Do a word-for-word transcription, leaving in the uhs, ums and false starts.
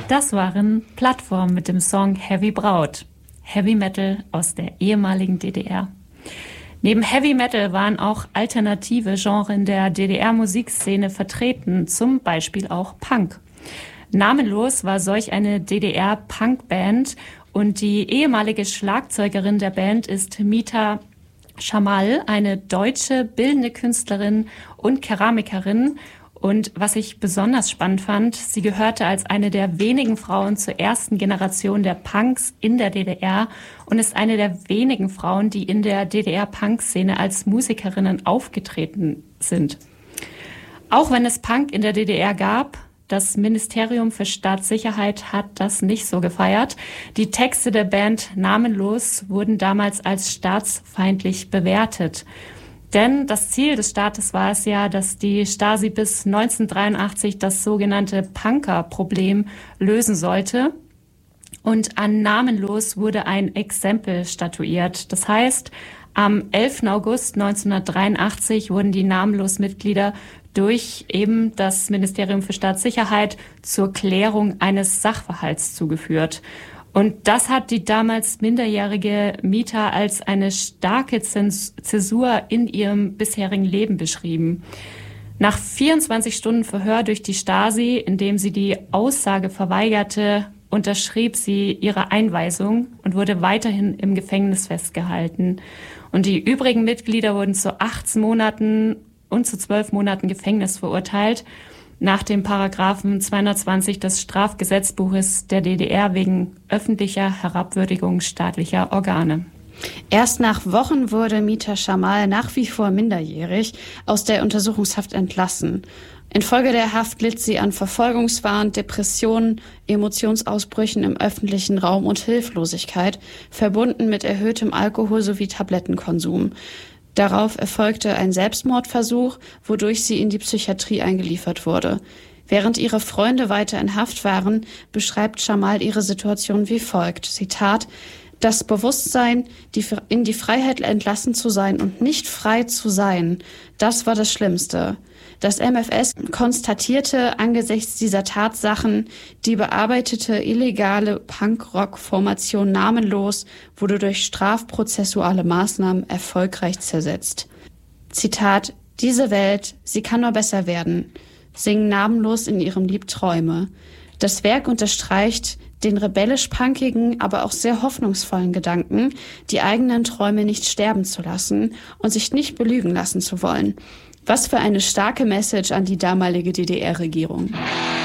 Das waren Plattform mit dem Song Heavy Braut. Heavy Metal aus der ehemaligen D D R. Neben Heavy Metal waren auch alternative Genres in der D D R-Musikszene vertreten, zum Beispiel auch Punk. Namenlos war solch eine D D R-Punk-Band und die ehemalige Schlagzeugerin der Band ist Mita Schamal, eine deutsche bildende Künstlerin und Keramikerin. Und was ich besonders spannend fand, sie gehörte als eine der wenigen Frauen zur ersten Generation der Punks in der D D R und ist eine der wenigen Frauen, die in der D D R-Punk-Szene als Musikerinnen aufgetreten sind. Auch wenn es Punk in der D D R gab, das Ministerium für Staatssicherheit hat das nicht so gefeiert. Die Texte der Band Namenlos wurden damals als staatsfeindlich bewertet. Denn das Ziel des Staates war es ja, dass die Stasi bis neunzehnhundertdreiundachtzig das sogenannte Punker-Problem lösen sollte. Und an Namenlos wurde ein Exempel statuiert. Das heißt, am elften August neunzehnhundertdreiundachtzig wurden die Namenlos-Mitglieder durch eben das Ministerium für Staatssicherheit zur Klärung eines Sachverhalts zugeführt. Und das hat die damals minderjährige Mita als eine starke Zäsur in ihrem bisherigen Leben beschrieben. Nach vierundzwanzig Stunden Verhör durch die Stasi, in dem sie die Aussage verweigerte, unterschrieb sie ihre Einweisung und wurde weiterhin im Gefängnis festgehalten. Und die übrigen Mitglieder wurden zu achtzehn Monaten und zu zwölf Monaten Gefängnis verurteilt, nach dem Paragraphen zweihundertzwanzig des Strafgesetzbuches der D D R wegen öffentlicher Herabwürdigung staatlicher Organe. Erst nach Wochen wurde Mita Schamal, nach wie vor minderjährig, aus der Untersuchungshaft entlassen. Infolge der Haft litt sie an Verfolgungswahn, Depressionen, Emotionsausbrüchen im öffentlichen Raum und Hilflosigkeit, verbunden mit erhöhtem Alkohol- sowie Tablettenkonsum. Darauf erfolgte ein Selbstmordversuch, wodurch sie in die Psychiatrie eingeliefert wurde. Während ihre Freunde weiter in Haft waren, beschreibt Schamal ihre Situation wie folgt. Zitat: Das Bewusstsein, die, in die Freiheit entlassen zu sein und nicht frei zu sein, das war das Schlimmste. Das M F S konstatierte angesichts dieser Tatsachen, die bearbeitete illegale Punkrock-Formation Namenlos wurde durch strafprozessuale Maßnahmen erfolgreich zersetzt. Zitat: Diese Welt, sie kann nur besser werden, singen Namenlos in ihrem Lied Träume. Das Werk unterstreicht den rebellisch-punkigen, aber auch sehr hoffnungsvollen Gedanken, die eigenen Träume nicht sterben zu lassen und sich nicht belügen lassen zu wollen. Was für eine starke Message an die damalige D D R-Regierung.